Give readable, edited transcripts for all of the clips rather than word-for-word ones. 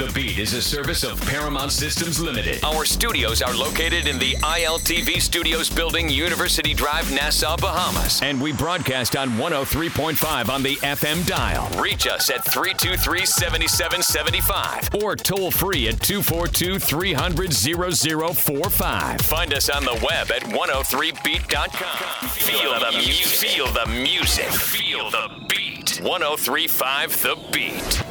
The Beat is a service of Paramount Systems Limited. Our studios are located in the ILTV Studios building, University Drive, Nassau, Bahamas. And we broadcast on 103.5 on the FM dial. Reach us at 323-7775 or toll free at 242-300-0045. Find us on the web at 103beat.com. Feel the music. Feel the music. Feel the beat. 103.5 The Beat.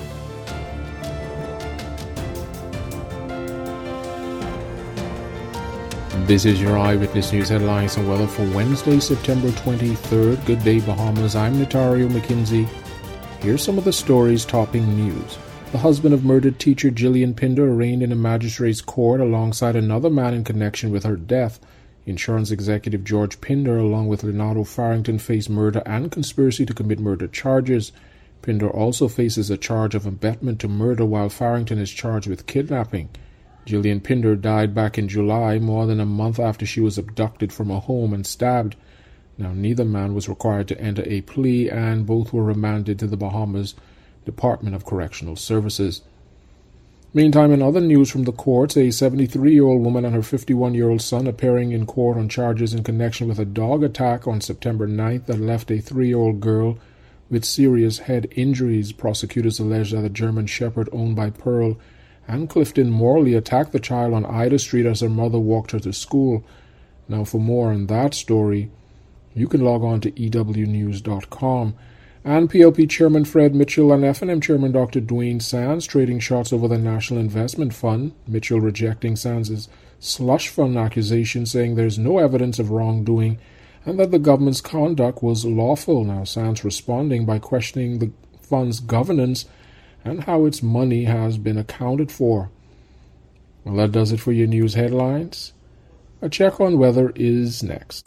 This is your Eyewitness News headlines and weather for Wednesday, September 23rd. Good day, Bahamas. I'm Natario McKinsey. Here's some of the stories topping news. The husband of murdered teacher Gillian Pinder arraigned in a magistrate's court alongside another man in connection with her death. Insurance executive George Pinder, along with Leonardo Farrington, face murder and conspiracy to commit murder charges. Pinder also faces a charge of abetment to murder, while Farrington is charged with kidnapping. Gillian Pinder died back in July, more than a month after she was abducted from a home and stabbed. Now, neither man was required to enter a plea, and both were remanded to the Bahamas Department of Correctional Services. Meantime, in other news from the courts, a 73-year-old woman and her 51-year-old son appearing in court on charges in connection with a dog attack on September 9th that left a 3-year-old girl with serious head injuries. Prosecutors allege that a German Shepherd owned by Pearl and Clifton Morley attacked the child on Ida Street as her mother walked her to school. Now, for more on that story, you can log on to ewnews.com. And PLP Chairman Fred Mitchell and F&M Chairman Dr. Dwayne Sands trading shots over the National Investment Fund. Mitchell rejecting Sands' slush fund accusation, saying there's no evidence of wrongdoing and that the government's conduct was lawful. Now, Sands responding by questioning the fund's governance and how its money has been accounted for. Well, that does it for your news headlines. A check on weather is next.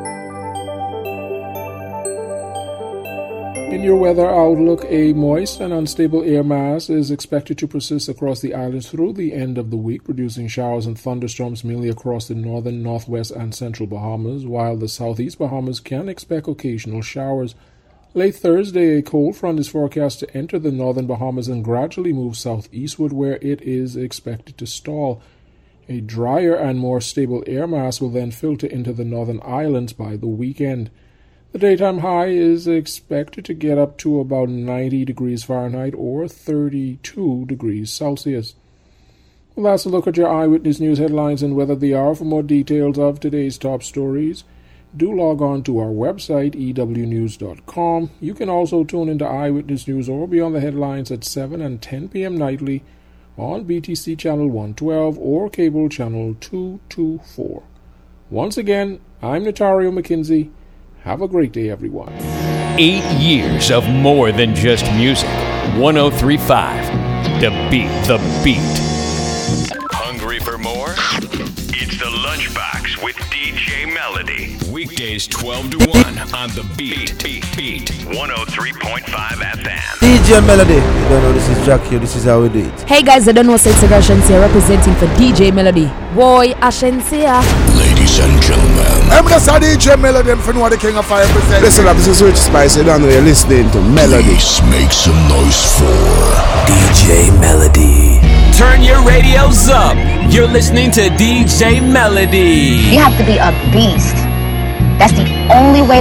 In your weather outlook, a moist and unstable air mass is expected to persist across the islands through the end of the week, producing showers and thunderstorms mainly across the northern, northwest, and central Bahamas, while the southeast Bahamas can expect occasional showers. Late Thursday, a cold front is forecast to enter the northern Bahamas and gradually move southeastward, where it is expected to stall. A drier and more stable air mass will then filter into the northern islands by the weekend. The daytime high is expected to get up to about 90 degrees Fahrenheit or 32 degrees Celsius. Well, that's a look at your Eyewitness News headlines and weather the hour. For more details of today's top stories, do log on to our website, ewnews.com. You can also tune into Eyewitness News or be on the headlines at 7 and 10 p.m. nightly on BTC Channel 112 or Cable Channel 224. Once again, I'm Natario McKinsey. Have a great day, everyone. 8 years of more than just music. 103.5 The Beat. The Beat. Hungry for more? It's the Lunchbox with DJ Melody. Weekdays 12 to 1 on The Beat. Beat. 103.5 FM. DJ Melody. You don't know, this is Jack here. This is how we do it. Hey guys, I don't know, Sexy Ashensia representing for DJ Melody. Boy, Ashensia. Ladies and gentlemen, I'm just a DJ Melody. I'm from the King of Fire present. Listen up, this is Rich Spice. You don't know, you're listening to Melody. please make some noise for DJ Melody. Turn your radios up. You're listening to DJ Melody. You have to be a beast. That's the only way